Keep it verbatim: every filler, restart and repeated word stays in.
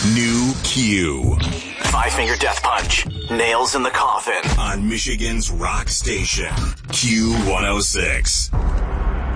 New Q. Five Finger Death Punch. Nails in the Coffin. On Michigan's rock station. Q one oh six.